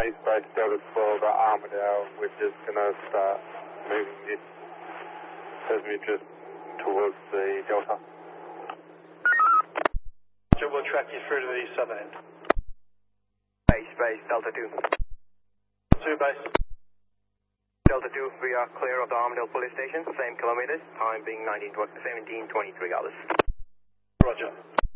Space Delta 12 at Armadale. We're just going to start moving this just towards the Delta. We'll track you through to the southern end. Space Delta 2. 2 base. Delta 2, we are clear of the Armadale police station, same kilometers, time being 17:23 hours. Roger.